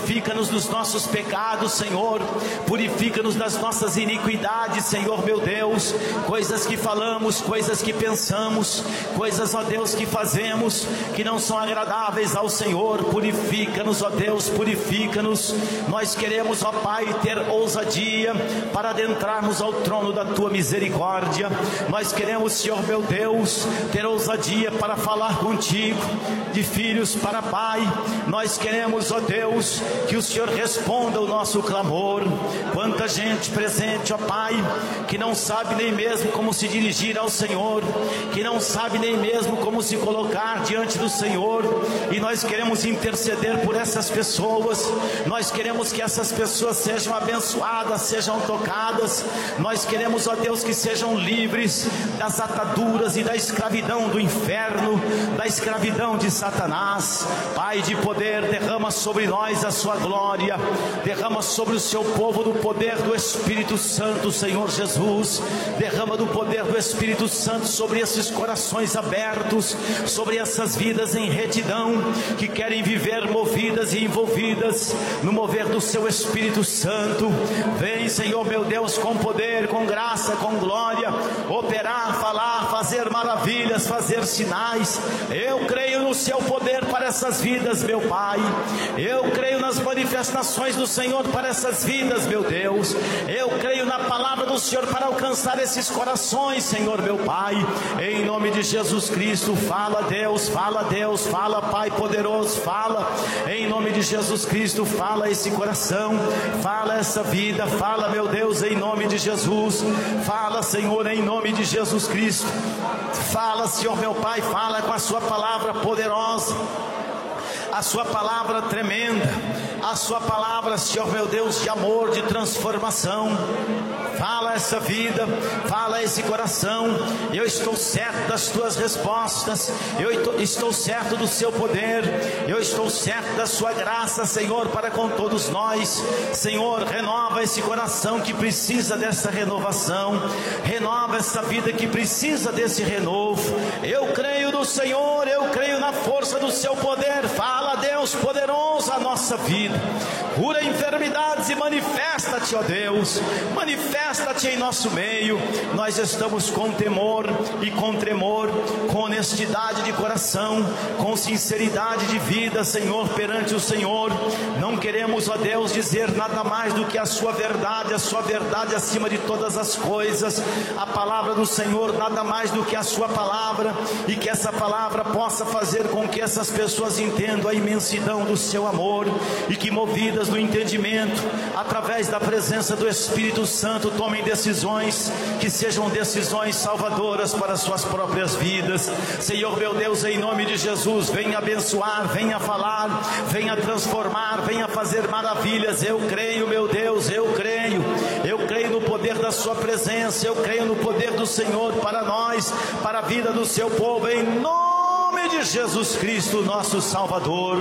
purifica-nos dos nossos pecados, Senhor, purifica-nos das nossas iniquidades, Senhor meu Deus, coisas que falamos, coisas que pensamos, coisas, ó Deus, que fazemos, que não são agradáveis ao Senhor. Purifica-nos, ó Deus, purifica-nos. Nós queremos, ó Pai, ter ousadia para adentrarmos ao trono da Tua misericórdia. Nós queremos, Senhor meu Deus, ter ousadia para falar contigo, de filhos para Pai. Nós queremos, ó Deus, que o Senhor responda o nosso clamor. Quanta gente presente, ó Pai, que não sabe nem mesmo como se dirigir ao Senhor, que não sabe nem mesmo como se colocar diante do Senhor, e nós queremos interceder por essas pessoas. Nós queremos que essas pessoas sejam abençoadas, sejam tocadas. Nós queremos, ó Deus, que sejam livres das ataduras e da escravidão do inferno, da escravidão de Satanás. Pai de poder, derrama sobre nós a sua glória, derrama sobre o seu povo do poder do Espírito Santo, Senhor Jesus. Derrama do poder do Espírito Santo sobre esses corações abertos, sobre essas vidas em retidão, que querem viver movidas e envolvidas no mover do seu Espírito Santo. Vem, Senhor meu Deus, com poder, com graça, com glória, operar, falar, fazer maravilhas, fazer sinais. Eu creio no seu poder para essas vidas, meu Pai. Eu creio nas manifestações do Senhor para essas vidas, meu Deus. Eu creio na palavra do Senhor para alcançar esses corações, Senhor meu Pai. Em nome de Jesus Cristo, fala Deus, fala Pai poderoso, fala. Em nome de Jesus Cristo, fala esse coração, fala essa vida, fala, meu Deus, em nome de Jesus. Fala, Senhor, em nome de Jesus Cristo. Fala, Senhor meu Pai, fala com a sua palavra poderosa, a sua palavra tremenda, a sua palavra, Senhor meu Deus, de amor, de transformação. Fala essa vida, fala esse coração. Eu estou certo das tuas respostas, eu estou certo do seu poder, eu estou certo da sua graça, Senhor, para com todos nós. Senhor, renova esse coração que precisa dessa renovação, renova essa vida que precisa desse renovo. Eu creio no Senhor, eu creio na força do seu poder. Fala, Deus poderoso, a nossa vida. Cura enfermidades e manifesta-te, ó Deus, manifesta-te em nosso meio. Nós estamos com temor e com tremor, com honestidade de coração, com sinceridade de vida, Senhor, perante o Senhor. Não queremos, ó Deus, dizer nada mais do que a sua verdade acima de todas as coisas. A palavra do Senhor, nada mais do que a sua palavra, e que essa palavra possa fazer com que essas pessoas entendam a imensidão do seu amor, e que, movidas do entendimento, através da presença do Espírito Santo, tomem decisões que sejam decisões salvadoras para suas próprias vidas. Senhor meu Deus, em nome de Jesus, venha abençoar, venha falar, venha transformar, venha fazer maravilhas. Eu creio, meu Deus, eu creio no poder da sua presença, eu creio no poder do Senhor para nós, para a vida do seu povo, em nome de Jesus Cristo, nosso Salvador.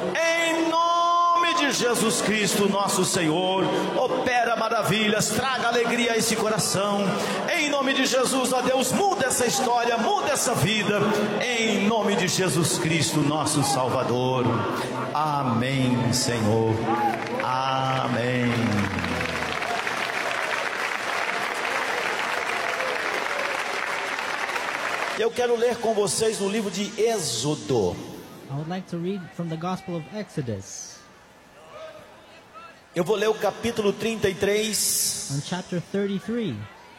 Em nome de Jesus Cristo, nosso Senhor, opera maravilhas, traga alegria a esse coração. Em nome de Jesus, ó Deus, muda essa história, muda essa vida. Em nome de Jesus Cristo, nosso Salvador. Amém, Senhor. Amém. Eu quero ler com vocês no livro de Êxodo. I would like to read from the Gospel of Exodus. Eu vou ler o capítulo 33, On chapter 33,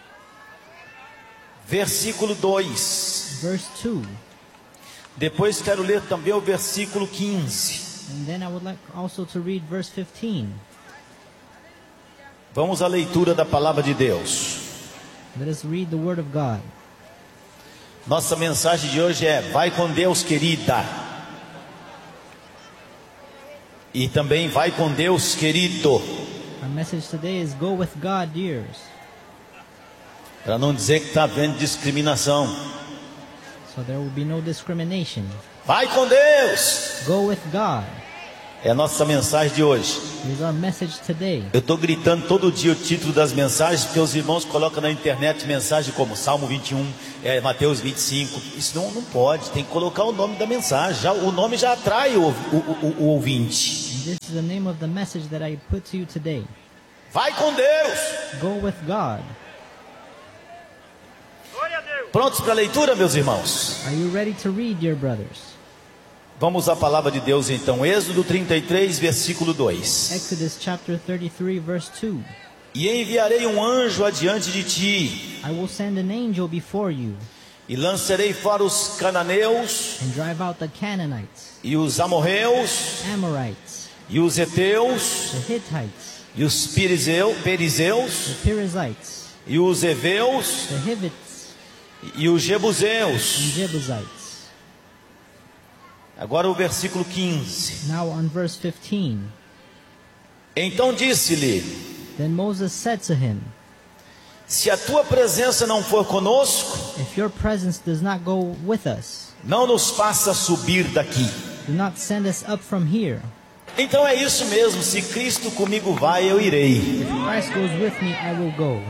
versículo 2. verse 2. Depois quero ler também o versículo 15. And then I would like also to read verse 15. Vamos à leitura da palavra de Deus. Let us read the Word of God. Nossa mensagem de hoje é: vai com Deus, querida. E também vai com Deus, querido. Our message today is go with God, dears. Para não dizer que está havendo discriminação. So there will be no discrimination. Vai com Deus. Go with God. É a nossa mensagem de hoje. Here's our message today. Eu estou gritando todo dia o título das mensagens, porque os irmãos colocam na internet mensagem como Salmo 21, Mateus 25. Isso não pode, tem que colocar o nome da mensagem. O nome já atrai o ouvinte. This is the name of the message that I put to you today. Vai com Deus. Go with God. Prontos para a leitura, meus irmãos? Are you ready to read, dear brothers? Vamos à palavra de Deus então. Êxodo 33, versículo 2. Exodus chapter 33, verse 2. E enviarei um anjo adiante de ti, I will send an angel before you, e lançarei fora os cananeus, and drive out the Canaanites, e os amorreus, Amorites, e os heteus, the Hittites, e os perizeus, the Perizzites, e os heveus, the Hivites, e os jebuseus. and Jebusites. Agora o versículo 15. Now on verse 15. Então disse-lhe: Then Moses said to him, se a tua presença não for conosco, if your presence does not go with us, não nos faça subir daqui. do not send us up from here. Então é isso mesmo, se Cristo comigo vai, eu irei. If Christ goes with me, I will go.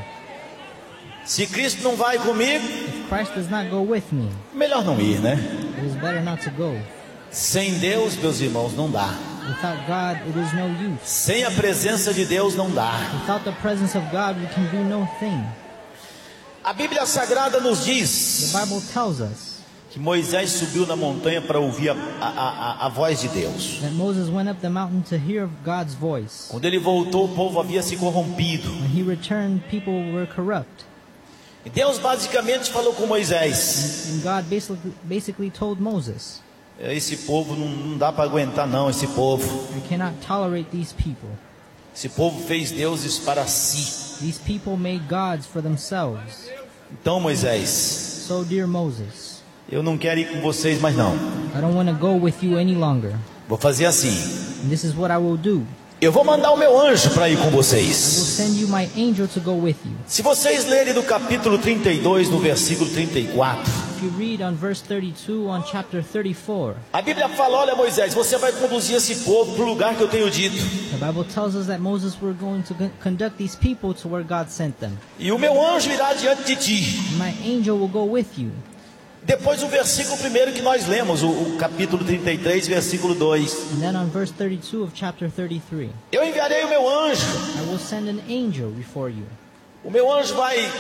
Se Cristo não vai comigo, If Christ does not go with me, melhor não ir, né? it is better not to go. Sem Deus, meus irmãos, não dá. Without God, it is no use. Sem a presença de Deus, não dá. Without the presence of God, we can do no thing. A Bíblia Sagrada nos diz The Bible tells us que Moisés subiu na montanha para ouvir a voz de Deus. that Moses went up the mountain to hear God's voice. Quando ele voltou, o povo havia se corrompido. When he returned, people were corrupt. E Deus basicamente falou com Moisés: And God basically told Moses, esse povo não dá para aguentar não, esse povo. you cannot tolerate these people. Esse povo fez deuses para si. These people made gods for themselves. Então, Moisés, So, dear Moses, eu não quero ir com vocês mais não. I don't want to go with you any longer. Vou fazer assim: And this is what I will do. eu vou mandar o meu anjo para ir com I will vocês. send you my angel to go with you. Se vocês lerem do capítulo 32, no versículo 34, If you read on verse 32 on chapter 34, a Bíblia fala: olha, Moisés, você vai conduzir esse povo para o lugar que eu tenho dito. the Bible tells us that Moses were going to conduct these people to where God sent them. E o meu anjo irá diante de ti. And my angel will go with you. Depois o versículo primeiro que nós lemos, o capítulo 33, versículo 2. And then on verse 32 of chapter 33, Eu enviarei o meu anjo. I will send an angel before you. O meu anjo vai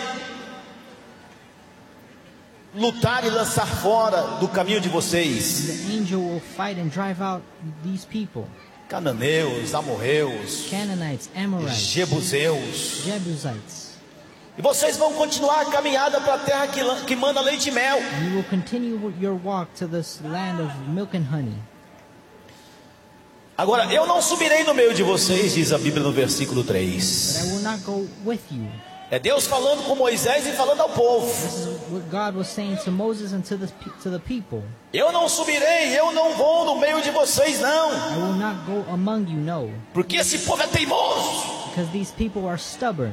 lutar e lançar fora do caminho de vocês The angel will fight and drive out these people, cananeus, amorreus, Canaanites, Amorites, jebuseus. Jebusites. E vocês vão continuar a caminhada para a terra que manda leite e mel. And you will continue your walk to this land of milk and honey. Agora, eu não subirei no meio de vocês, diz a Bíblia no versículo But 3. I will not go with you. É Deus falando com Moisés e falando ao povo. This is what God was saying to Moses and to the people. Eu não subirei, eu não vou no meio de vocês, não. I will not go among you, no. Porque esse povo é teimoso. Because these people are stubborn.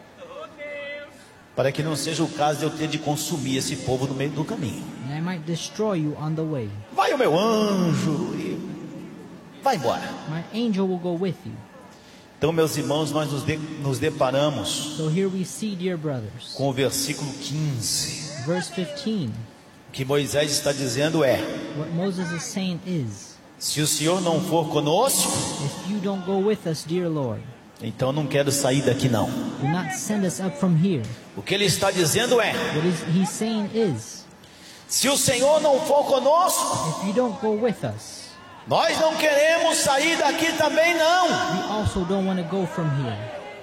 Para que não seja o caso de eu ter de consumir esse povo no meio do caminho. And I might destroy you on the way. Vai o meu anjo e vai embora. My angel will go with you. Então, meus irmãos, nós nos deparamos So here we see, dear brothers, com o versículo 15. verse 15. O que Moisés está dizendo é: What Moses is saying is, se o Senhor não for conosco, if you don't go with us, dear Lord, então eu não quero sair daqui não. do not send us up from here. O que ele está dizendo é: What he's saying is, se o Senhor não for conosco, if you don't go with us, nós não queremos sair daqui também não. we also don't want to go from here.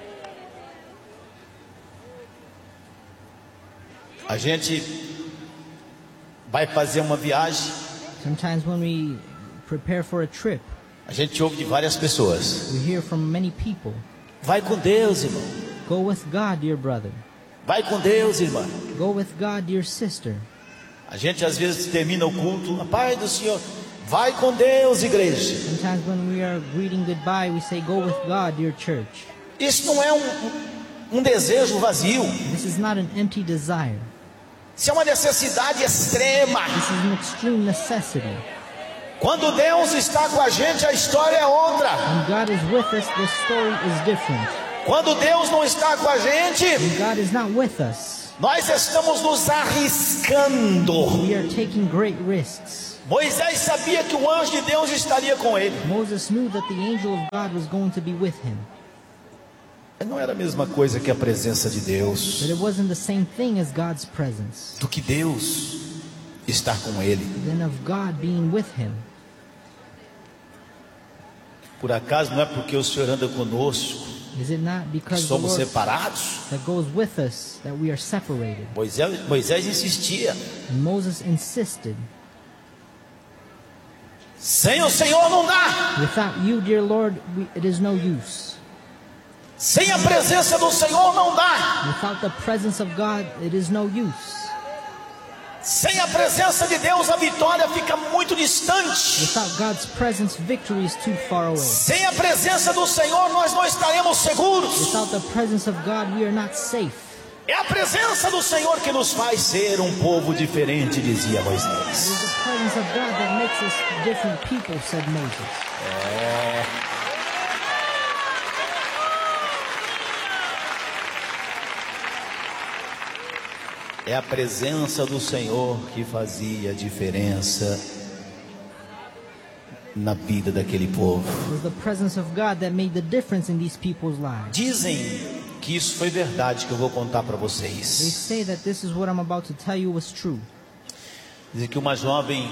A gente vai fazer uma viagem, Sometimes when we prepare for a trip, a gente ouve de várias pessoas: we hear from many people, vai com Deus, irmão. go with God, dear brother. Vai com Deus, irmã. Go with God, dear sister. A gente às vezes termina o culto: a paz do Senhor. Vai com Deus, igreja. Sometimes when we are greeting goodbye, we say, go with God, dear church. Isso não é um desejo vazio. This is not an empty desire. Isso é uma necessidade extrema. This is an extreme necessity. Quando Deus está com a gente, a história é outra. When God is with us, the story is different. Quando Deus não está com a gente, When God is not with us, nós estamos nos arriscando. we are taking great risks. Moisés sabia que o anjo de Deus estaria com ele. Moses knew that the angel of God was going to be with him. Mas não era a mesma coisa que a presença de Deus. But it wasn't the same thing as God's presence. Do que Deus estar com ele. Then of God being with him. Por acaso não é porque o Senhor anda conosco Is it not que because the somos Lord separados? that goes with us that we are separated? Moisés insistia. And Moses insisted, Sem o Senhor não dá. without you, dear Lord, it is no use. Sem a presença do Senhor não dá. Without the presence of God, it is no use. Sem a presença de Deus, a vitória fica muito distante. Without God's presence, victory is too far away. Sem a presença do Senhor, nós não estaremos seguros. Without the presence of God, we are not safe. É a presença do Senhor que nos faz ser um povo diferente, dizia It Moisés. is the presence of God that makes us different people, said Moses. É a presença do Senhor que fazia diferença na vida daquele povo. It was the presence of God that made the difference in these people's lives. Dizem que isso foi verdade, que eu vou contar para They vocês. say that this is what I'm about to tell you was true. Dizem que uma jovem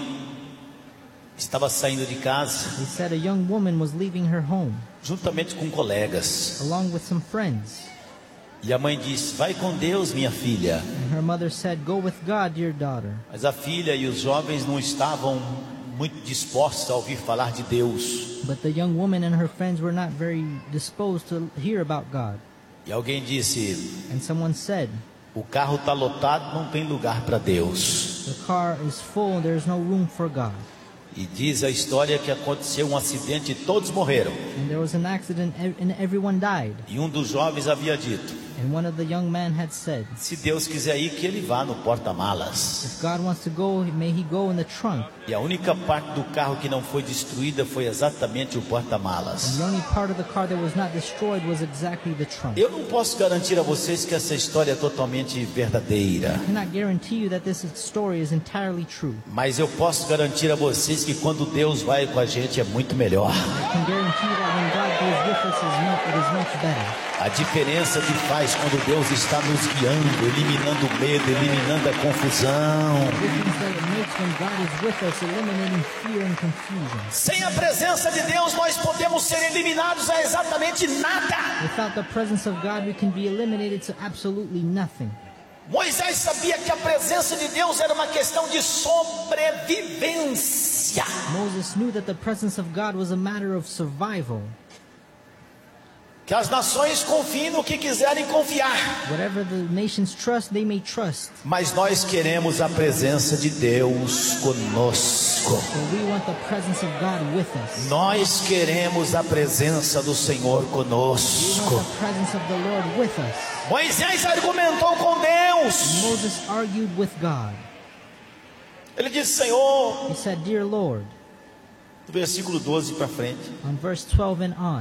estava saindo de casa They said a young woman was leaving her home juntamente com colegas. along with some friends. E a mãe disse: vai com Deus, minha filha. And her mother said, "Go with God, dear daughter." Mas a filha e os jovens não estavam muito dispostos a ouvir falar de Deus. But the young woman and her friends were not very disposed to hear about God. E alguém disse: And someone said, o carro está lotado, não tem lugar para Deus. "The car is full, there is no room for God." E diz a história que aconteceu um acidente e todos morreram. And there was an accident and everyone died. E um dos jovens havia dito: And one of the young men had said, se Deus quiser ir, que ele vá no porta-malas. "If God wants to go, may he go in the trunk." E a única parte do carro que não foi destruída foi exatamente o And porta-malas. the only part of the car that was not destroyed was exactly the trunk. Eu não posso garantir a vocês que essa história é totalmente verdadeira, I cannot guarantee you that this story is entirely true. mas eu posso garantir a vocês que quando Deus vai com a gente é muito melhor. I can guarantee you that when God goes with us, it is much better. A diferença que faz quando Deus está nos guiando, eliminando o medo, eliminando a confusão. The difference that it makes when God is with us, eliminating fear and confusion. Sem a presença de Deus, nós podemos ser eliminados a exatamente nada. Without the presence of God, we can be eliminated to absolutely nothing. Moisés sabia que a presença de Deus era uma questão de sobrevivência. Moses knew that the presence of God was a matter of survival. Que as nações confiem no que quiserem confiar, Whatever the nations trust, they may trust. mas nós queremos a presença de Deus conosco. But we want the presence of God with us. Nós queremos a presença do Senhor We conosco. want the presence of the Lord with us. Moisés argumentou com Deus. Moses argued with God. Ele disse: Senhor, He said, "Dear Lord," do versículo 12 para frente, on verse 12 and on,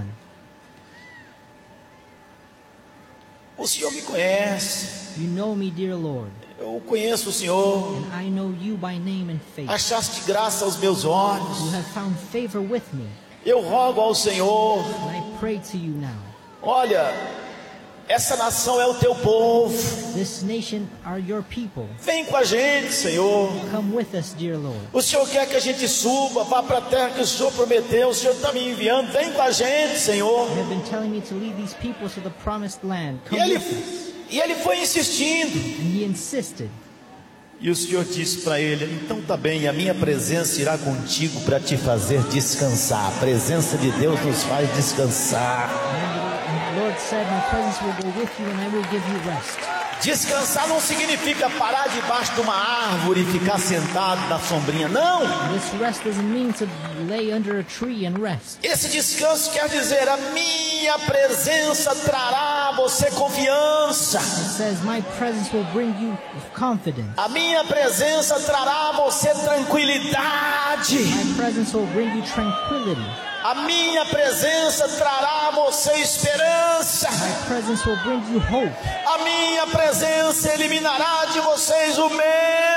o Senhor me conhece, "You know me, dear Lord, eu conheço o Senhor, and I know you by name and face. achaste graça aos meus olhos, You have found favor with me, eu rogo ao Senhor, and I pray to you now. olha, essa nação é o teu povo, This nation are your people. vem com a gente, Senhor. Come with us, dear Lord. O Senhor quer que a gente suba, vá para a terra que o Senhor prometeu, o Senhor está me enviando, vem com a gente, Senhor." You have been telling me to lead these people to the promised land. E Come with us." ele foi insistindo. And he insisted. E o Senhor disse para ele: então tá bem, a minha presença irá contigo para te fazer descansar. A presença de Deus nos faz descansar. And the Lord said, "My presence will go with you and I will give you rest." Descansar não significa parar debaixo de uma árvore e ficar sentado na sombrinha, não. This rest doesn't mean to lay under a tree and rest. Esse descanso quer dizer: a minha presença trará a você confiança. It says, "My presence will bring you confidence. A minha presença trará a você tranquilidade. My presence will bring you tranquility. A minha presença trará a você esperança. My presence will bring you hope. A minha presença eliminará de vocês o medo.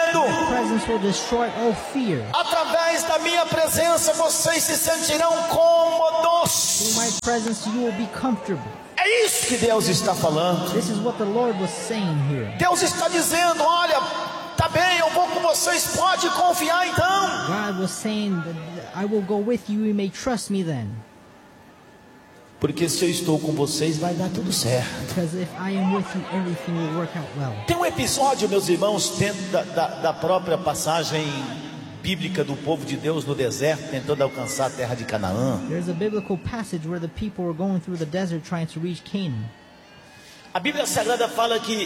medo. presence will destroy all fear. Através da minha presença vocês se sentirão cômodos. Through my presence you will be comfortable. É isso que Deus está falando. This is what the Lord was saying here. Deus está dizendo, olha, tá bem, eu vou com vocês, pode confiar então. God was saying that I will go with you, you may trust me then. Porque se eu estou com vocês, vai dar tudo certo. Because if I am with you, everything will work out well. Tem um episódio, meus irmãos, dentro da própria passagem bíblica do povo de Deus no deserto, tentando alcançar a terra de Canaã. There's a biblical passage where the people were going through the desert trying to reach Canaan. A Bíblia Sagrada fala que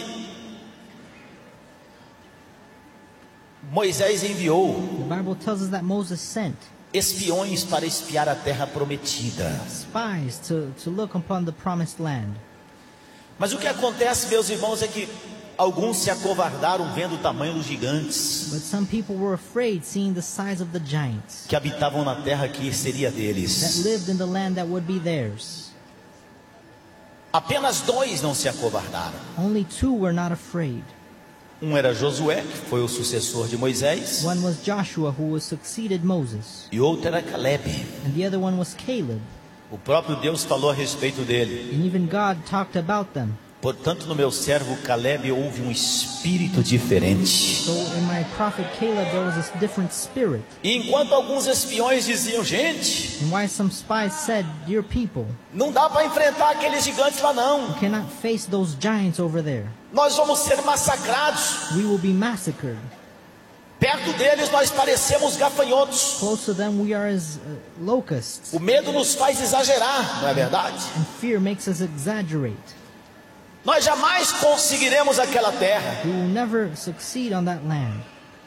Moisés enviou The Bible tells us that Moses sent espiões para espiar a terra prometida. spies to look upon the promised land. Mas o que acontece, meus irmãos, é que alguns se acovardaram vendo o tamanho dos gigantes But some people were afraid seeing the size of the giants que habitavam na terra que seria that deles. lived in the land that would be theirs. Apenas 2 não se acovardaram. Only 2 were not afraid. Um era Josué, que foi o sucessor de Moisés, One was Joshua, who succeeded Moses, e outro era Caleb. and the other one was Caleb. O próprio Deus falou a respeito dele. And even God talked about them. Portanto, no meu servo Caleb houve um espírito diferente. So in my prophet Caleb there was a different spirit. E enquanto alguns espiões diziam, gente, And why some spies said, dear people, não dá para enfrentar aqueles gigantes lá não. you cannot face those giants over there. Nós vamos ser massacrados. We will be massacred. Perto deles nós parecemos gafanhotos. Close to them we are as locusts. O medo nos faz exagerar, não é verdade? And fear makes us exaggerate. Nós jamais conseguiremos aquela terra. We will never succeed on that land.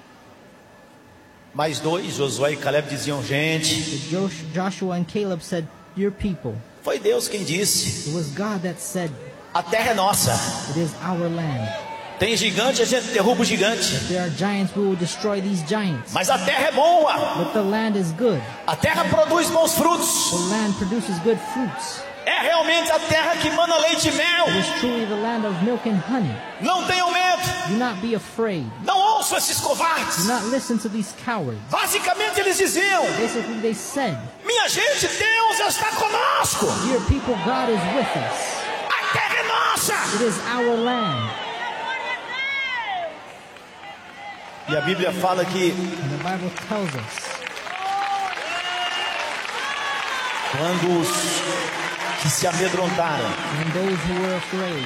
Mais 2, Josué e Caleb diziam, gente, But Joshua and Caleb said, dear people, foi Deus quem disse, it was God that said, a terra é nossa. it is our land. Tem gigante, a gente derruba o gigante. If there are giants, we will destroy these giants. Mas a terra é boa. But the land is good. A terra produz bons frutos. The land produces good fruits. É realmente a terra que mana leite e mel. It is truly the land of milk and honey. Não tenham medo. Do not be afraid. Não ouçam esses covardes. Do not listen to these cowards. Basicamente eles diziam, Basically they said, minha gente, Deus está conosco. dear people, God is with us. A terra é nossa. It is our land. E a Bíblia fala que And the Bible tells us, quando os que se amedrontaram and those who were afraid,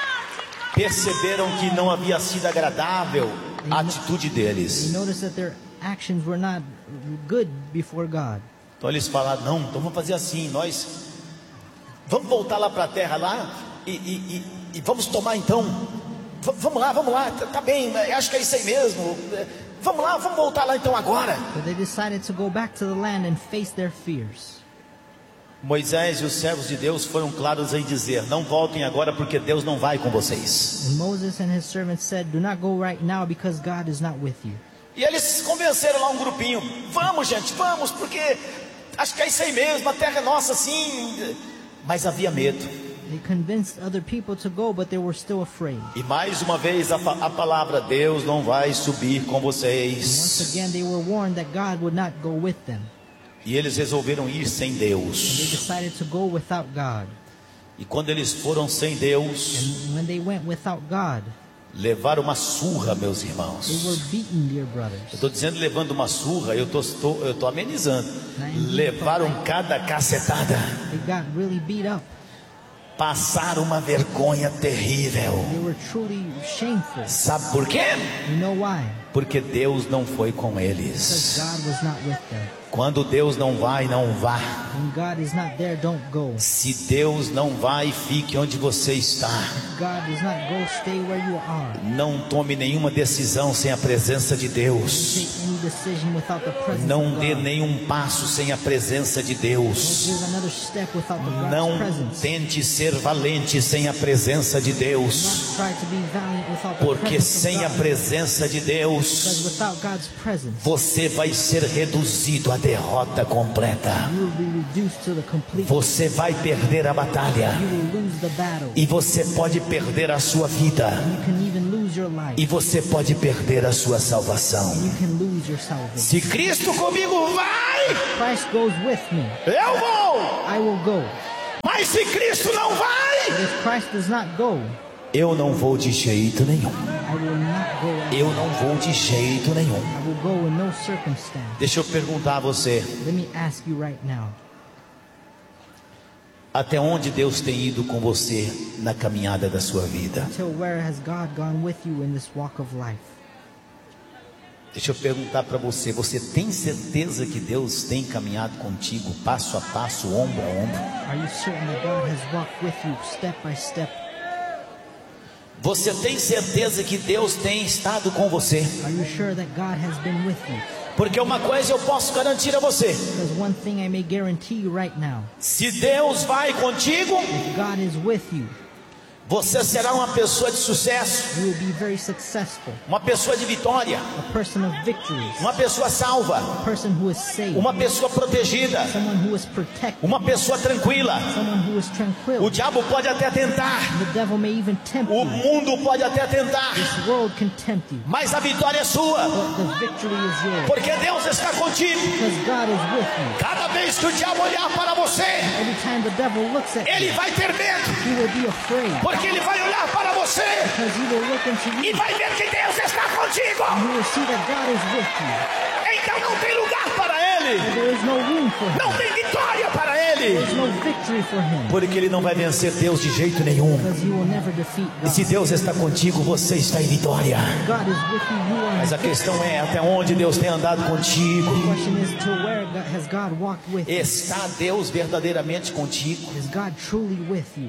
perceberam que não havia sido agradável a atitude they deles. noticed that their actions were not good before God. Então eles falaram, não, então vamos fazer assim, nós vamos voltar lá para a terra lá e vamos tomar então, vamos lá, tá bem, acho que é isso aí mesmo, vamos lá, vamos voltar lá então agora. So they decided to go back to the land and face their fears. Moisés e os servos de Deus foram claros em dizer, não voltem agora porque Deus não vai com vocês. And Moses and his servants said, do not go right now because God is not with you. E eles convenceram lá um grupinho, vamos gente, vamos, porque acho que é isso aí mesmo, a terra é nossa sim. Mas havia medo. They convinced other people to go, but they were still afraid. E mais uma vez a palavra, Deus não vai subir com Once vocês. again, they were warned that God would not go with them. E eles resolveram ir sem They Deus. decided to go without God. E quando eles foram sem Deus, And when they went without God, levaram uma surra, meus they were irmãos. beaten, dear Eu brothers. estou dizendo levando uma surra, eu tô amenizando. Levaram cada cacetada. They got really beat up. Passaram uma vergonha terrível. They were truly shameful. Sabe por quê? You know why? Porque Deus não foi com Because eles. God was not with them. Quando Deus não vai, não vá. When God is not there, don't go. Se Deus não vai, fique onde você está. If God does not go, stay where you are. Não tome nenhuma decisão sem a presença de Deus. Take any decision without the presence Não of dê God. nenhum passo sem a presença de Deus. Don't give another step without the God's Não presence. tente ser valente sem a presença de Deus. Not try to be valiant without the Porque presence of sem a God. presença de Because Deus, without God's presence, você vai ser reduzido à derrota completa. you will be reduced to the complete. Você vai perder a batalha. You will lose the battle. E você pode perder a sua vida. You can even lose lose your life. E você pode perder a sua salvação. You can lose your salvation. Se Cristo comigo vai, Christ goes with me, eu vou. I will go. Mas se Cristo não vai, But if Christ does not go, eu não vou de jeito nenhum. I will not go at Eu all. não vou de jeito nenhum. I will go in no circumstance. Deixa eu perguntar a você, Let me ask you right now. até onde Deus tem ido com você na caminhada da sua vida? Until where has God gone with you in this walk of life? Deixa eu perguntar para você, você tem certeza que Deus tem caminhado contigo passo a passo, ombro a ombro? Are you certain that God has walked with you step by step? Você tem certeza que Deus tem estado com você? Are you sure that God has been with you? Porque uma coisa eu posso garantir a você: Because one thing I may guarantee you right now, se Deus vai contigo, if God is with you, você será uma pessoa de sucesso, you will be very successful, uma pessoa de vitória, a person of victories, uma pessoa salva, a person who is saved, uma pessoa protegida, someone who is protected, uma pessoa tranquila. someone who is tranquil. O diabo pode até tentar, The devil may even tempt o you. mundo pode até tentar, This world can tempt you, mas a vitória é sua, but the victory is yours. porque Deus está contigo. Because God is with you. Cada vez que o diabo olhar para você, Every time the devil looks at ele you, vai ter medo, he will be afraid. porque ele vai olhar para você Because he will look into e you vai ver que Deus está contigo. and he will see that God is with you. Então não tem lugar para ele, And there is no room for him. não tem vitória para There ele, is no victory for him. porque ele não vai vencer Deus de jeito nenhum. Because he will never defeat E se God. Deus está contigo, você está em vitória. God is with you, you are. Mas a questão é até onde Deus tem andado contigo. The question is to where God, has God walked with you? Está Deus verdadeiramente contigo? Is God truly with you?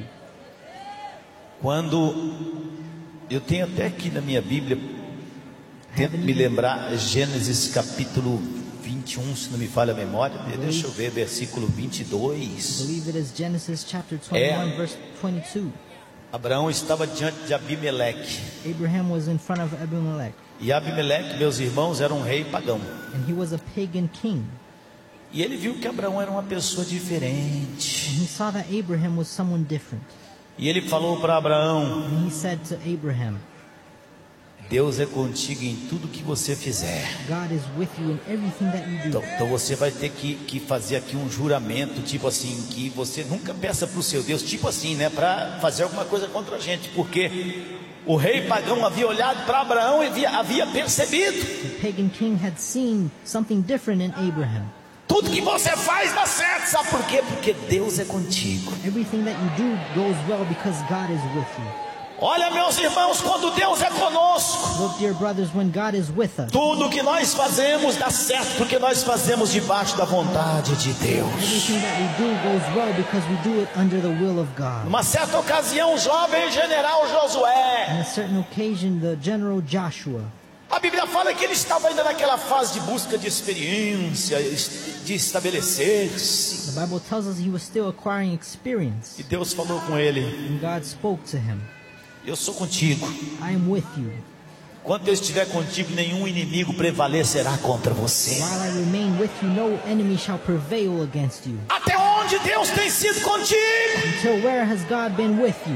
Quando eu tenho até aqui na minha Bíblia, tento me lembrar, Gênesis capítulo 21, se não me falha a memória, deixa eu ver, versículo I 22. believe it is Genesis chapter 21, verse 22. Abraão estava diante de Abimeleque, Abraham was in front of Abimelech, e Abimeleque, meus irmãos, era um rei pagão. and he was a pagan king. E ele viu que Abraão era uma pessoa diferente. And he saw that Abraham was someone different. E ele falou para Abraão: And he said to Abraham, Deus é contigo em tudo que você fizer. God is with you in everything that you do. Então você vai ter que fazer aqui um juramento, tipo assim, que você nunca peça para o seu Deus, tipo assim, né, para fazer alguma coisa contra a gente, porque o rei pagão havia olhado para Abraão e havia percebido: The pagan king had seen something different in Abraham. tudo que você faz dá certo, sabe por quê? Porque Deus é contigo. Everything that you do goes well because God is with you. Olha, meus irmãos, quando Deus é conosco, Look, dear brothers, when God is with us, tudo que nós fazemos dá certo, porque nós fazemos debaixo da vontade de Deus. everything that we do goes well because we do it under the will of God. Numa certa ocasião, o jovem general Josué, On a certain occasion, the general Joshua, a Bíblia fala que ele estava ainda naquela fase de busca de experiência, de estabelecer-se. the Bible tells us he was still acquiring experience. E Deus falou com ele: And God spoke to him, eu sou contigo. I am with you. Quando eu estiver contigo, nenhum inimigo prevalecerá contra você. While I remain with you, no enemy shall prevail against you. Até onde Deus tem sido contigo? Until where has God been with you?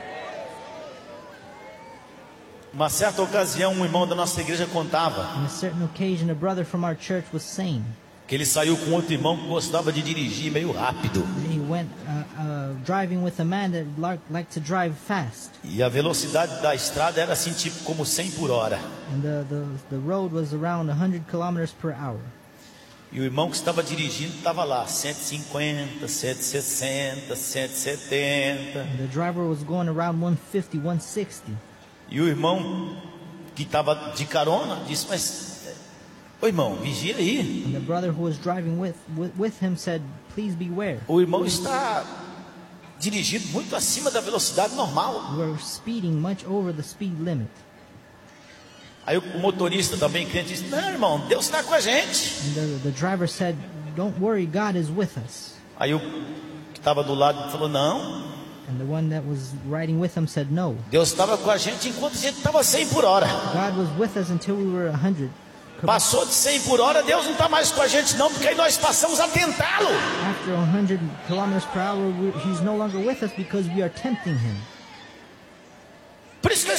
Uma certa ocasião, um irmão da nossa igreja contava On a certain occasion, a brother from our church was saying que ele saiu com outro irmão que gostava de dirigir meio rápido. that he went driving with a man that liked to drive fast. E a velocidade da estrada era assim, tipo como 100 por hora. And the road was around 100 kilometers per hour. E o irmão que estava dirigindo estava lá, 150, 160, 170. And the driver was going around 150, 160. E o irmão que estava de carona disse: mas, ô irmão, vigia aí. And the brother who was driving with him said, please beware. O irmão está dirigindo muito acima da velocidade normal. You are speeding much over the speed limit. Aí o motorista também crente disse: não, irmão, Deus está com a gente. And the driver said, don't worry, God is with us. Aí o que estava do lado falou: não, And the one that was riding with him said, no, Deus estava com a gente enquanto a gente estava 100 por hora. God was with us until we were 100. Passou de 100 por hora, Deus não está mais com a gente não, porque aí nós passamos a tentá-lo. After 100 kilometers per hour, he's no longer with us because we are tempting him. Por isso que eu estou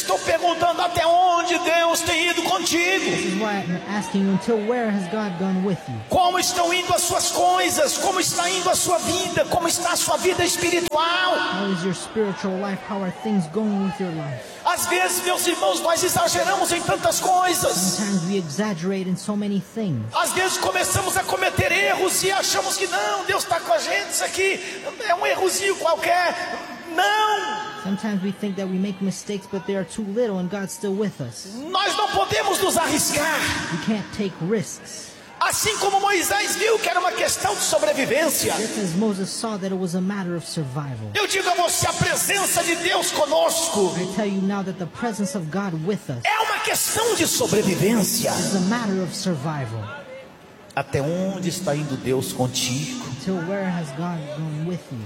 estou perguntando até onde Deus tem ido contigo. This is why I'm asking you, until where has God gone with you? Como estão indo as suas coisas? Como está indo a sua vida? Como está a sua vida espiritual? How is your spiritual life? How are things going with your life? Às vezes, meus irmãos, nós exageramos em tantas coisas. Sometimes we exaggerate in so many things. Às vezes começamos a cometer erros e achamos que não, Deus está com a gente, isso aqui é um errozinho qualquer. Não! Sometimes we think that we make mistakes, but they are too little and God's still with us. Nós não podemos nos arriscar. We can't take risks. Assim como Moisés viu que era uma questão de sobrevivência. Just as Moses saw that it was a matter of survival. Eu digo a você, a presença de Deus conosco I tell you now that the presence of God with us é uma questão de sobrevivência. is a matter of survival. Até onde está indo Deus contigo? Until where has God gone with you?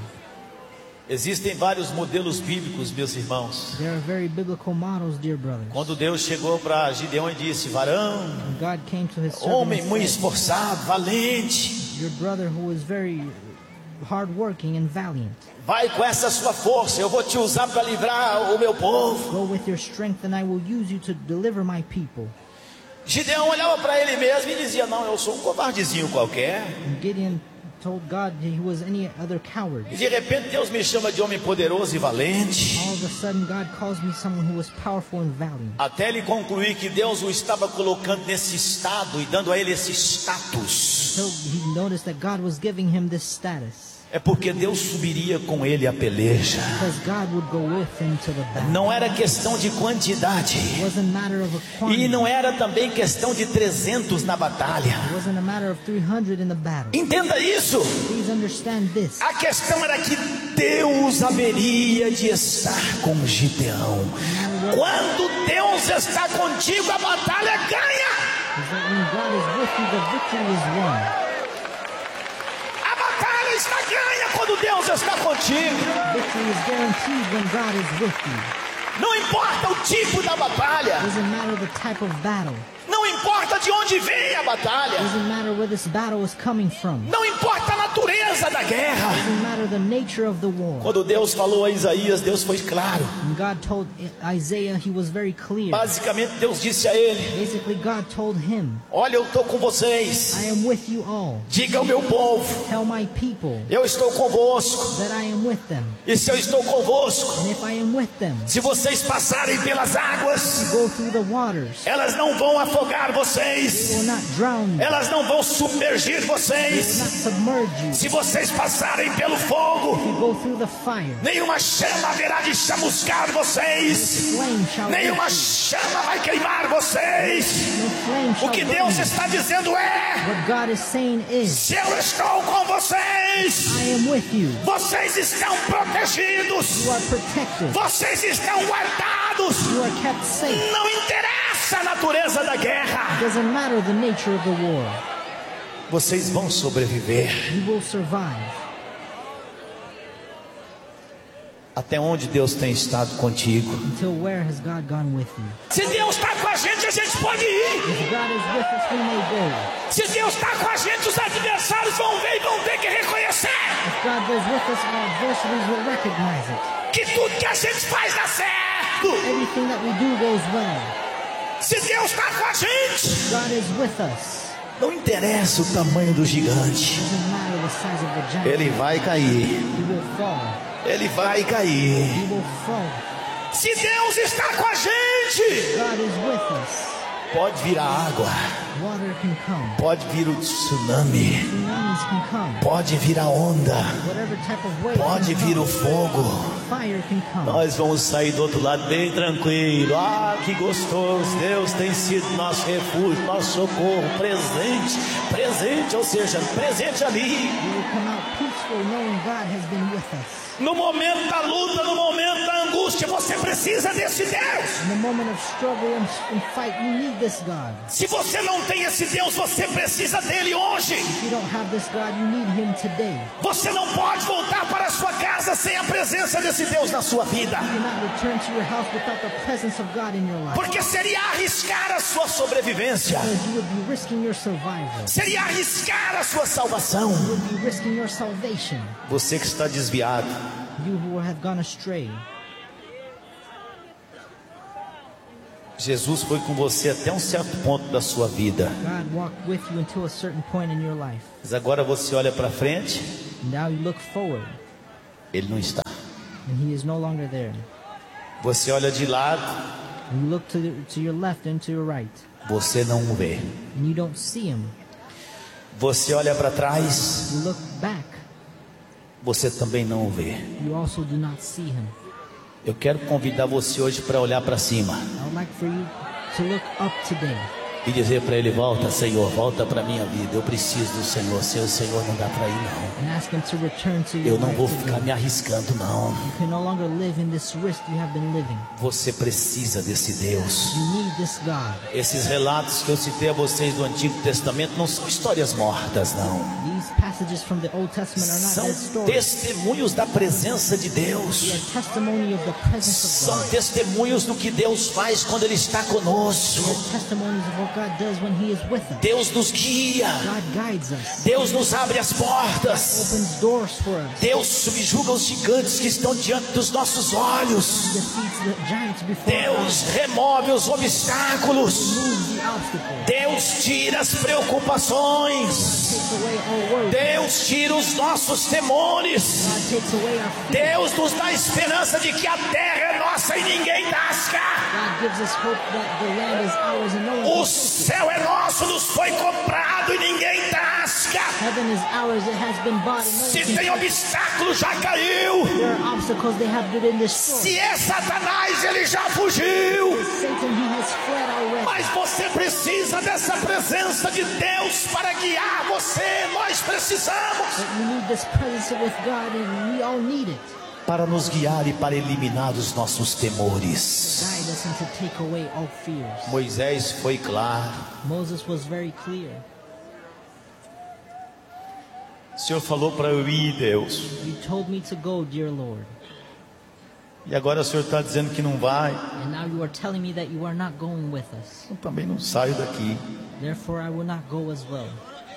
Existem vários modelos bíblicos, meus irmãos. There are very biblical models, dear brothers. Quando Deus chegou para Gideão e disse: varão, When God came to his servant homem and muito said, esforçado, valente, your brother who is very hardworking and valiant, vai com essa sua força, eu vou te usar para livrar o meu povo. go with your strength and I will use you to deliver my people. Gideão olhava para ele mesmo e dizia: não, eu sou um covardezinho qualquer. And Gideon told God that he was any other coward. E de repente Deus me chama de homem poderoso e valente. All of a sudden God calls me someone who was powerful and valiant. Até ele concluir que Deus o estava colocando nesse estado e dando a ele esse status. So he noticed that God was giving him this status. É porque Deus subiria com ele a peleja. Because God would go with him to the battle. Não era questão de quantidade. It wasn't a matter of a E quantity. não era também questão de 300 na batalha. It wasn't a matter of 300 in the battle. Entenda isso. Please understand this. A questão era que Deus haveria de estar com Gideão. Quando Deus está contigo, a batalha ganha. Is that when God is with you, the victory is won. A batalha está ganha quando Deus está contigo. Victory is guaranteed when God is with you. Não importa o tipo da batalha. It doesn't matter the type of battle. Não importa de onde vem a batalha. It doesn't matter where this battle is coming from. Não importa a natureza da guerra. It doesn't matter the nature of the war. Quando Deus falou a Isaías, Deus foi claro. When God told Isaiah, he was very clear. Basicamente, Deus disse a ele: Basically, God told him, olha, eu estou com vocês. I am with you all. Diga ao meu povo: Tell my people eu estou convosco. that I am with them. E se eu estou convosco, And if I am with them, se vocês passarem pelas águas, go through the waters. elas não vão afogar vocês. They will not drown you. Elas não vão submergir They will not vocês. submerge you. Se vocês passarem pelo fogo, You go through the fire. nenhuma chama haverá de chamuscar vocês. Flame shall Nenhuma reach chama vai queimar vocês. you. No flame O shall que burn Deus you. está dizendo é: What God is saying is, se eu estou com vocês, I am with you. vocês estão protegidos. You are protected. Vocês estão guardados. You are kept safe. Não interessa a natureza da guerra. It doesn't matter the nature of the war. Vocês vão sobreviver. You will survive. Até onde Deus tem estado contigo? Until where has God gone with you? Se Deus está com a gente pode ir. If God is with us, we may go. Se Deus está com a gente, os adversários vão ver e vão ter que reconhecer If God goes with us, our adversaries will recognize it. que tudo que a gente faz dá certo. Everything that we do goes well. Se Deus está com a gente, God is with us. não interessa o tamanho do gigante. It doesn't matter the size of the giant. Ele vai cair. He will fall. Ele vai cair. He will fall. Se Deus está com a gente, God is with us. pode vir a água, Water can come. pode vir o tsunami, Tsunamis can come. pode vir a onda, Whatever type of wave pode can vir o come. fogo. Fire can come. Nós vamos sair do outro lado bem tranquilo. Ah, que gostoso. Deus tem sido nosso refúgio, nosso socorro, presente, ou seja, presente ali. We will come out peaceful knowing God has been with us. No momento da luta, no momento da angústia, você precisa desse Deus. In the moment of struggle and fight, you need this God. Se você não tem esse Deus, você precisa dele hoje. If you don't have this God, you need Him today. Você não pode voltar para a sua casa sem a presença desse Deus na sua vida, You cannot return to your house without the presence of God in your life. porque seria arriscar a sua sobrevivência, Because you would be risking your survival. seria arriscar a sua salvação. You would be risking your salvation. Você que está desviado, You who have gone astray. Jesus foi com você até um certo ponto da sua vida. God walked with you until a certain point in your life. Mas agora você olha para frente, Now you look forward, Ele não está. and He is no longer there. Você olha de lado, And you look to your left and to your right, você não o vê. and you don't see Him. Você olha para trás, You look back, você também não o vê. you also do not see Him. Eu quero convidar você hoje para olhar para cima I would like for you to look up today e dizer para Ele: volta, Senhor, volta para minha vida. Eu preciso do Senhor. Sem o Senhor não dá para ir, não. and ask Him to return to Eu your não life vou today. ficar me arriscando, não. You can no longer live in this risk you have been living. Você precisa desse Deus. You need this God. Esses relatos que eu citei a vocês do Antigo Testamento não são histórias mortas, não. These passages from the Old Testament are not São dead stories. testemunhos da presença de They Deus. are testimony of the presence of São God. testemunhos do que Deus faz quando Ele está conosco. They are testimonies of what God does when He is with us. Deus nos guia. God guides us. Deus nos abre as portas. Opens doors for us. Deus subjuga os gigantes que estão diante dos nossos olhos. Defeats the giants before Deus us. remove os obstáculos. Moves the obstacle. Deus tira as preocupações. Takes away our worries. Deus tira os nossos temores. God takes away our fear. Deus nos dá a esperança de que a terra é nossa e ninguém tasca. God gives us hope that the land is ours and no one O can take céu é nosso, nos foi comprado e ninguém tasca. it. Heaven is ours, it has been bought and no one Se can tem take it. obstáculo, já caiu. There are obstacles they have been destroyed. Se é Satanás, ele já fugiu. Satan, he has fled already. Mas você precisa dessa presença de Deus para guiar você. Nós precisamos. But we need this presence with God and we all need it. Para nos guiar e para eliminar os nossos temores. Guide us and to take away all fears. Moisés foi claro. Moses was very clear. O Senhor falou para eu ir, Deus. You told me to go, dear Lord. E agora o Senhor está dizendo que não vai. And now you are telling me that you are not going with us. Eu também não saio daqui. Therefore I will not go as well.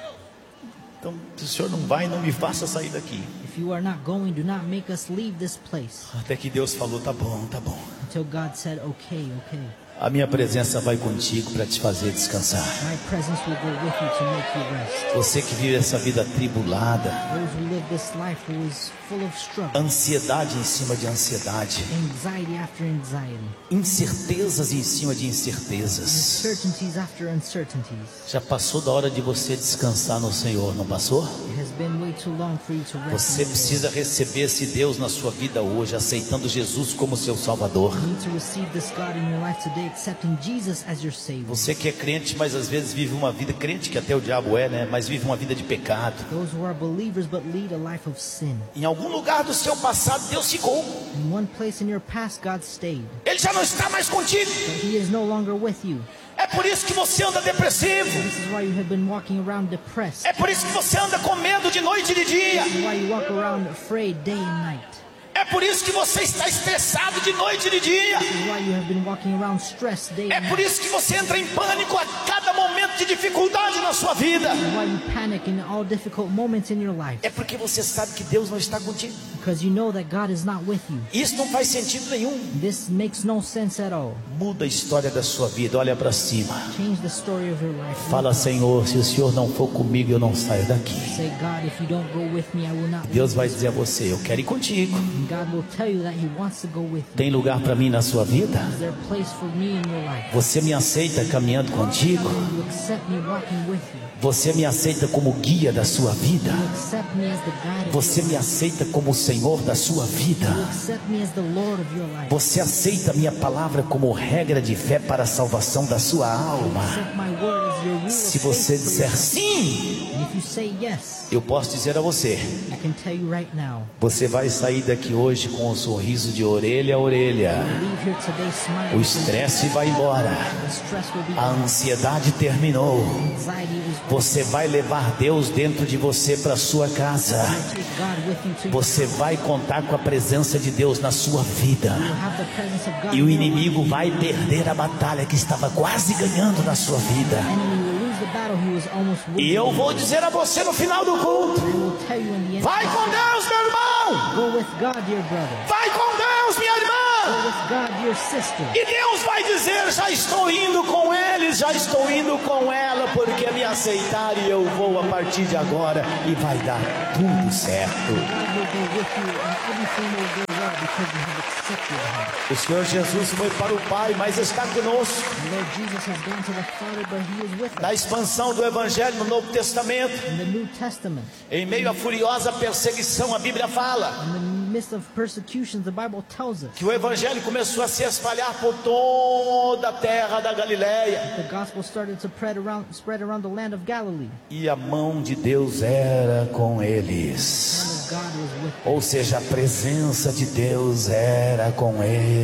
Então, se o Senhor não vai, não me faça sair daqui. If you are not going, do not make us leave this place. Até que Deus falou: tá bom, tá bom. Until God said, okay, okay. A minha presença vai contigo para te fazer descansar. My presence will go with you to make you rest. Você que vive essa vida atribulada, Those who live this life who is full of struggle, ansiedade em cima de ansiedade, anxiety after anxiety, incertezas em cima de incertezas. uncertainties after uncertainties. Já passou da hora de você descansar no Senhor, não passou? It has been way too long for you to rest. Você in the Lord. precisa receber esse Deus na sua vida hoje, aceitando Jesus como seu Salvador. You need to receive this God in your life today, accepting Jesus as your Savior. Você que é crente, mas às vezes vive uma vida crente, que até o diabo é, né? Mas vive uma vida de pecado. Those who are believers but lead a life of sin. Em algum lugar do seu passado, Deus ficou. In one place in your past, God stayed, Ele já não está mais contigo. but He is no longer with you. É por isso que você anda depressivo. This is why you have been walking around depressed. É por isso que você anda com medo de noite e de dia. This is why you walk around afraid day and night. É por isso que você está estressado de noite e de dia. This is why you have been walking around stressed day É and por night. isso que você entra em pânico a cada momento de dificuldade na sua vida. This is why you panic in all difficult moments in your life. É porque você sabe que Deus não está contigo. Because you know that God is not with you. Isso não faz sentido nenhum. This makes no sense at all. Muda a história da sua vida, olha para cima. Change the story of your life. Fala: Senhor, se o Senhor não for comigo, eu não saio daqui. Say, God, if you don't go with me, I will not Deus leave. vai dizer a você: eu quero ir contigo. And God will tell you that He wants to go with you. Tem lugar para mim na sua vida? Is there a place for me in your life? Você me aceita caminhando contigo? You accept me walking with you. Você me aceita como guia da sua vida? You accept me as the guide of Você your me life. aceita como o Senhor da sua vida? You accept me as the Lord of your life. Você aceita a minha palavra como regra de fé para a salvação da sua alma? Accept my word as your rule of Se faith você for disser your life. sim, And if you say yes, eu posso dizer a você: I can tell you right now, você vai sair daqui hoje com um sorriso de orelha a orelha. leave here today O smiling. estresse vai embora. The stress will be A gone. ansiedade terminou. Anxiety is Você vai levar Deus dentro de você para sua casa. take God with you to your Você vai contar com a presença de Deus na sua vida. You have the presence of God E o in your inimigo life. vai perder a batalha que estava quase ganhando na sua vida. The enemy will lose the battle he was almost E winning. eu vou dizer a você no final do culto: I will tell you in the end. vai com Deus, meu irmão! Go with God, dear brother. Vai com Deus, minha irmã! with God, your sister. E Deus vai dizer: já estou indo com eles, já estou indo com ela, porque me aceitaram e eu vou a partir de agora e vai dar tudo certo. God will go with you and everything will go well because you have accepted Him. O Senhor Jesus foi para o Pai, mas está conosco. The Lord Jesus has gone to the Father, but He is with Na us. expansão do Evangelho no Novo Testamento, In the New Testament, em meio à furiosa perseguição, a Bíblia fala in the midst of persecutions, the Bible tells us que o Evangelho começou a se espalhar por toda a terra da Galileia. the gospel started to spread around the land of Galilee. E a mão de Deus era com The eles. hand of God was with them. Ou seja, a presença de Deus era com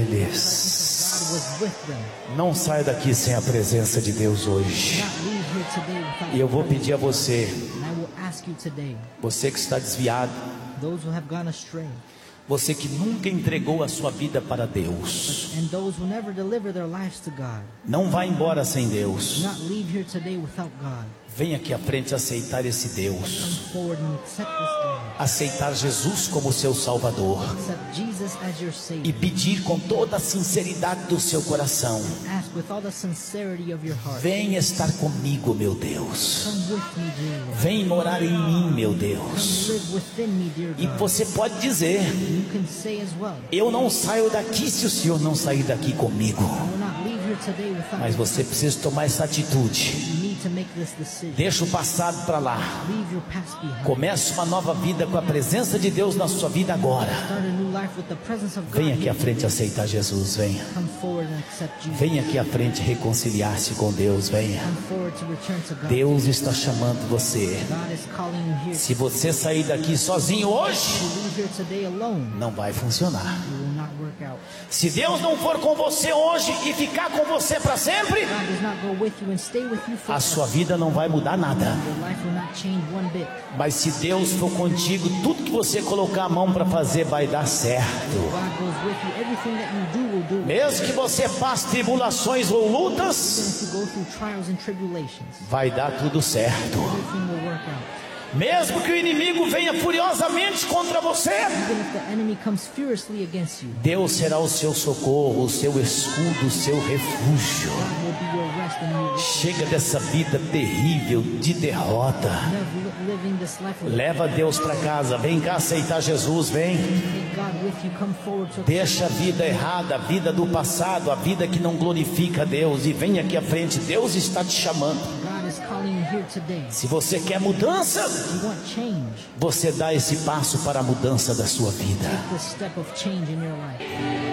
eles. God was with them. Não saia daqui sem a presença de Deus hoje. Not leave here today without E eu vou prayer. pedir a você, And I will ask you today, você que está desviado, those who have gone astray, você que nunca entregou a sua vida para Deus, and those who never deliver their lives to God, não vá embora sem do Deus. not leave here today without God. Venha aqui à frente aceitar esse Come Deus, forward and accept this God. aceitar Jesus como seu Salvador Accept Jesus as your e Savior. pedir com toda a sinceridade do seu coração: Ask with all the sincerity of your heart. vem estar comigo, meu Deus. Come with me, dear Lord. Vem morar em mim, meu Deus. Live within me, dear E God. você pode dizer: You can say as well, eu não saio daqui se o Senhor não sair daqui comigo. I will not leave here today without Mas você precisa tomar essa atitude. you need to make this decision. Deixa o passado para lá. Leave your past behind. Comece uma nova vida com a presença de Deus na sua vida agora. Start a new life with the presence of God. Venha aqui à here. frente aceitar Jesus, venha. Come forward and accept Jesus. Venha aqui à frente reconciliar-se com Deus, venha. Come forward to return to God. Deus está chamando você. God is calling you here. Se você sair daqui sozinho hoje, If you leave here today alone, não vai funcionar. it will not work out. Se Deus não for com você hoje e ficar com você para sempre, God does not go with you and stay with you a forever. sua vida não vai mudar nada. Your life will not change one bit. Mas se Deus for contigo, tudo que você colocar a mão para fazer vai dar certo. God goes with you. Everything that you do will do. Mesmo que você passe tribulações ou Even lutas, if you go through trials and tribulations, vai dar tudo certo. everything will work out. Mesmo que o inimigo venha furiosamente contra você, Even if the enemy comes furiously against you, Deus será o seu socorro, o seu escudo, o seu refúgio. God will be your rest and you will Chega dessa vida terrível de derrota. never living this life with Leva Deus para casa. Vem cá aceitar Jesus, vem. take God with you. Come forward to Deixa a vida errada, a vida do passado, a vida que não glorifica a Deus e vem aqui à frente. Deus está te chamando. God is calling you here today. Se você quer mudança, You want change. você dá esse passo para a mudança da sua vida. Take the step of change in your life.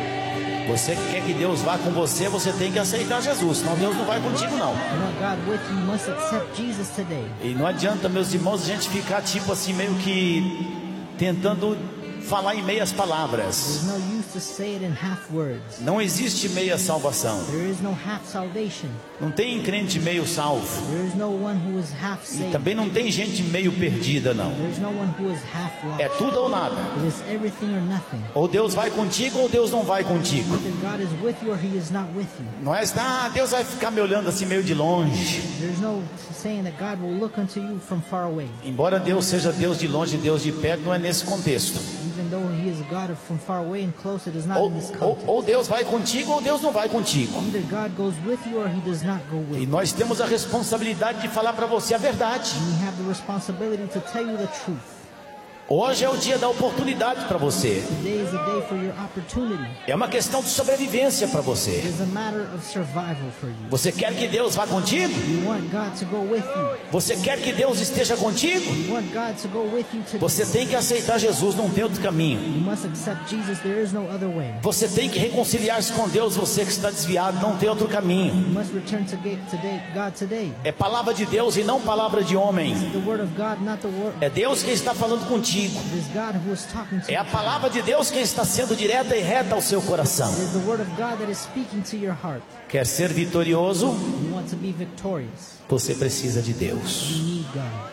Você que quer que Deus vá com você, você tem que aceitar Jesus, senão Deus não vai contigo não. You want God with you. You must accept Jesus today. E não adianta, meus irmãos, a gente ficar tipo assim, meio que tentando falar em meias palavras. There's no use to say it in half words. Não existe meia salvação. There is no half salvation. Não tem crente meio salvo. There is no one who is half E saved. também não tem gente meio perdida, não. There is no one who is half lost. É tudo ou nada. It is everything or nothing. Ou Deus vai contigo ou Deus não vai contigo. Either God is with you or He is not with you. Não é, Deus vai ficar me olhando assim meio de longe. There's no saying that God will look unto you from far away. Embora Deus seja Deus de longe e Deus de perto, não é nesse contexto. Even though He is God from far away and close, it is not in this context. Ou Deus vai contigo ou Deus não vai contigo. Either God goes with you or He does not go with E you. nós temos a responsabilidade de falar para você a verdade. And we have the responsibility to tell you the truth. Hoje é o dia da oportunidade para você. Today is the day for your opportunity. É uma questão de sobrevivência para It você. is a matter of survival for you. Você quer que Deus vá contigo? You want God to go with you. Você quer que Deus esteja contigo? You want God to go with you today. Você tem que aceitar Jesus, não tem outro caminho. You must accept Jesus. There is no other way. Você tem que reconciliar-se com Deus, você que está desviado, não tem outro caminho. You must return to God today. É palavra de Deus e não palavra de homem. The word of God, not the word. É Deus quem está falando contigo. It is God who is talking to É you. a palavra de Deus quem está sendo direta e reta ao seu coração. It is the word of God that is speaking to your heart. Quer ser vitorioso? You want to be victorious. Você precisa de Deus. You need God.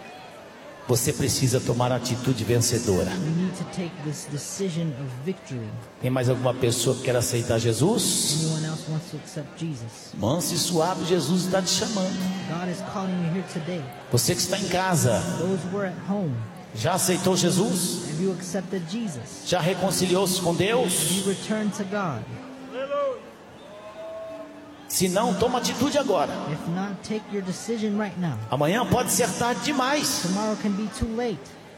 Você precisa tomar a atitude vencedora. You need to take this decision of victory. Tem mais alguma pessoa que quer aceitar Jesus? Anyone else wants to accept Jesus? Manso e suave, Jesus está te chamando. God is calling you here today. Você que está em casa, Those who are at home, Já aceitou Jesus? Have you accepted Jesus? Já reconciliou-se com Deus? Have you returned to God? Se não, toma atitude agora. If not, take your decision right now. Amanhã pode ser tarde demais. Tomorrow can be too late.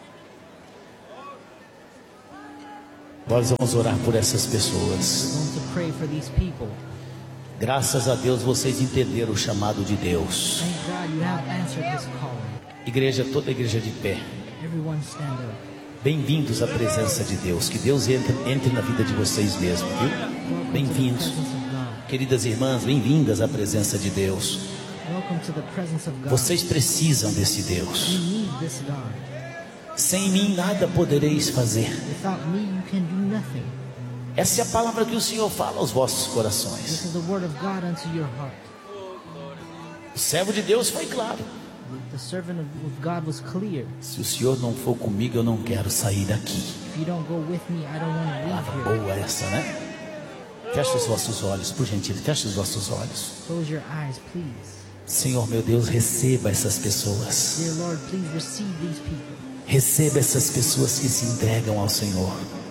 Nós vamos orar por essas We're pessoas. going to pray for these people. Graças a Deus vocês entenderam o chamado de Deus. Thank God you have answered this calling. Igreja, toda a igreja de pé. Everyone stand up. Bem-vindos à presença de Deus. Que Deus entre na vida de vocês mesmo, viu? Welcome to the Bem-vindos. presence of God. Queridas irmãs, bem-vindas à presença de Deus. Welcome to the presence of God. Vocês precisam desse You Deus. need this God. Sem mim nada podereis fazer. Without me, you can do nothing. Essa é a palavra que o Senhor fala aos vossos This corações. is the word of God unto your heart. O servo de Deus foi claro. The servant of God was clear. Se o Senhor não for comigo, eu não quero sair daqui. If you don't go with me, I don't want to leave Palavra here. boa essa, né? Feche os vossos olhos, por gentileza, feche os vossos olhos. Close your eyes, please. Senhor meu Deus, receba essas pessoas. Dear Lord, please receive these people. Receba essas pessoas que se entregam ao Senhor.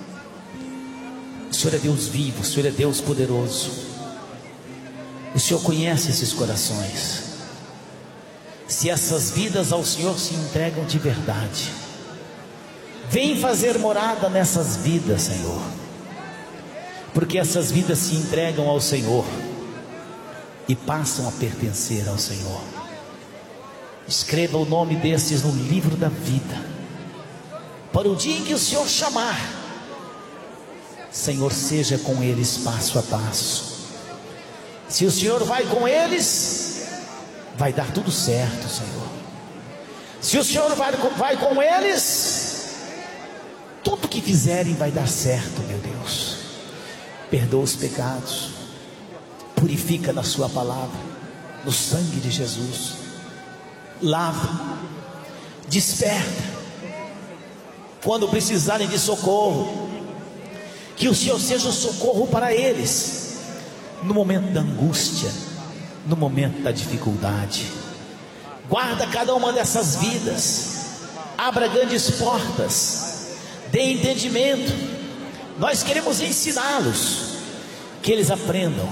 O Senhor é Deus vivo, o Senhor é Deus poderoso. O Senhor conhece esses corações. Se essas vidas ao Senhor se entregam de verdade, vem fazer morada nessas vidas, Senhor. Porque essas vidas se entregam ao Senhor e passam a pertencer ao Senhor. Escreva o nome desses no livro da vida, para o dia em que o Senhor chamar. Senhor, seja com eles passo a passo. Se o Senhor vai com eles, vai dar tudo certo, Senhor. Se o Senhor vai com eles, tudo que fizerem vai dar certo, meu Deus. Perdoa os pecados, purifica na sua palavra, no sangue de Jesus. Lava, desperta, quando precisarem de socorro, que o Senhor seja o socorro para eles, no momento da angústia, no momento da dificuldade. Guarda cada uma dessas vidas, abra grandes portas, dê entendimento. Nós queremos ensiná-los, que eles aprendam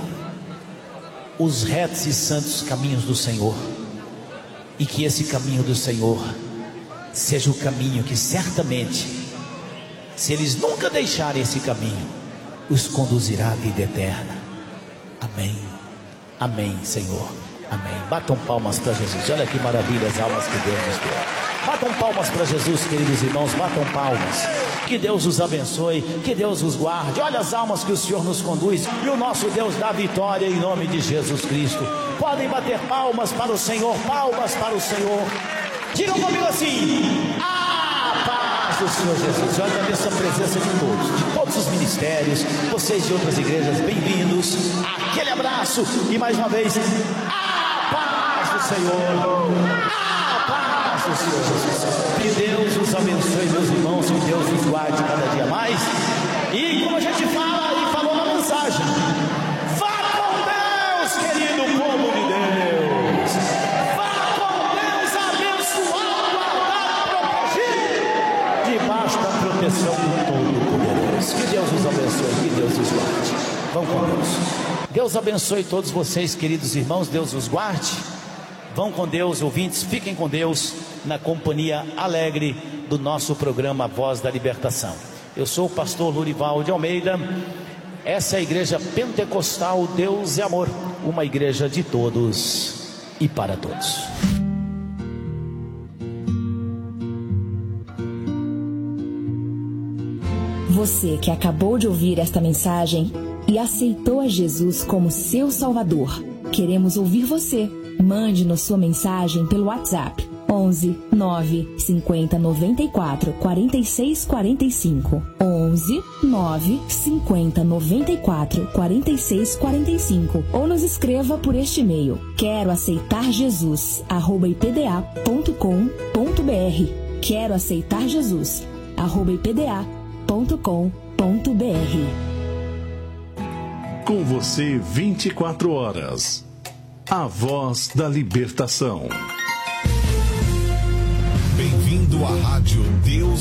os retos e santos caminhos do Senhor, e que esse caminho do Senhor seja o caminho que certamente, se eles nunca deixarem esse caminho, os conduzirá à vida eterna. Amém, amém, Senhor, amém. Batam palmas para Jesus. Olha que maravilha as almas que Deus nos deu. Batam palmas para Jesus, queridos irmãos, batam palmas. Que Deus os abençoe, que Deus os guarde. Olha as almas que o Senhor nos conduz, e o nosso Deus dá vitória em nome de Jesus Cristo. Podem bater palmas para o Senhor, palmas para o Senhor. Digam comigo assim: a paz do Senhor Jesus. Eu agradeço a presença de todos os ministérios, vocês de outras igrejas, bem-vindos. Aquele abraço e mais uma vez, a paz do Senhor. A paz do Senhor Jesus. Que Deus os abençoe, meus irmãos, que Deus os guarde cada dia mais. E como a gente fala e falou na mensagem, vá com Deus, querido povo de Deus. Vá com Deus, abençoado, guardado, protegido, debaixo da proteção do Todo-Poderoso. Que Deus os abençoe, que Deus os guarde. Vão com Deus. Deus abençoe todos vocês, queridos irmãos. Deus os guarde. Vão com Deus, ouvintes, fiquem com Deus, na companhia alegre do nosso programa Voz da Libertação. Eu sou o pastor Lurival de Almeida. Essa é a igreja pentecostal Deus é Amor, uma igreja de todos e para todos. Você que acabou de ouvir esta mensagem e aceitou a Jesus como seu Salvador, queremos ouvir você. Mande-nos sua mensagem pelo WhatsApp 11 9 50 94 46 45 11 9 50 94 46 45 ou nos escreva por este e-mail: quero aceitar Jesus @ipda.com.br quero aceitar Jesus @ipda.com.br. Com você 24 horas. A Voz da Libertação. Bem-vindo a rádio Deus